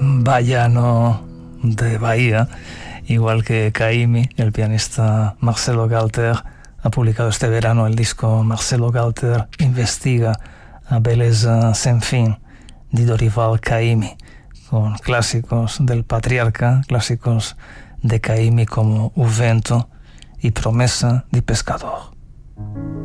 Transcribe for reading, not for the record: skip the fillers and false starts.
Baiano de Bahía, igual que Caymmi, el pianista Marcelo Galter ha publicado este verano el disco Marcelo Galter Investiga a Bellezza Sen Fin di Dorival Caymmi, con clásicos del Patriarca, clásicos de Caymmi como O Vento y Promesa di Pescador.